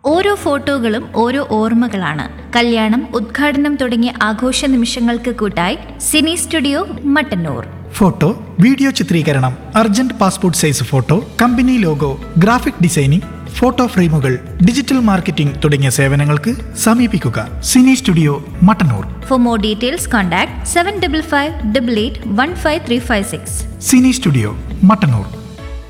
ഓരോ ഫോട്ടോകളും ഓരോ ഓർമ്മകളാണ്. കല്യാണം, ഉദ്ഘാടനം തുടങ്ങിയ ആഘോഷ നിമിഷങ്ങൾക്ക് കൂട്ടായി Sini studio Mattannur. Photo, video ചിത്രീകരണം, urgent passport size photo, company logo, graphic designing, photo ഫ്രെയിമുകൾ, ഡിജിറ്റൽ മാർക്കറ്റിംഗ് തുടങ്ങിയ സേവനങ്ങൾക്ക് സമീപിക്കുക Sini studio Mattannur. For more details contact 7558815356. Sini studio Mattannur.